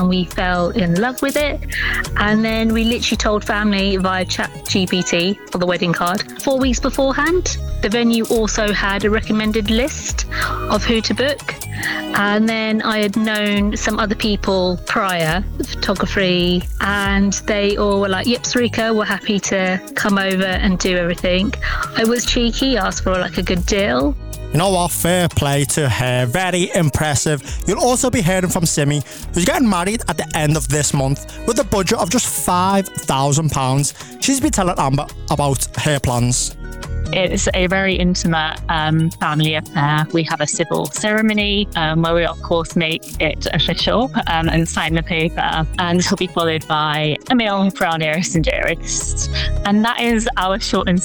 and we fell in love with it. And then we literally told family via ChatGPT for the wedding card 4 weeks beforehand. The venue also had a recommended list of who to book. And then I had known some other people prior, photography, and they all were like, yep, Sarika, we're happy to come over and do everything. I was cheeky, asked for like a good deal. You know what? Fair play to her. Very impressive. You'll also be hearing from Simi, who's getting married at the end of this month with a budget of just £5,000. She's been telling Amber about her plans. It's a very intimate family affair. We have a civil ceremony where we, of course, make it official and sign the paper. And this will be followed by a meal for our nearest and dearest. And that is our short and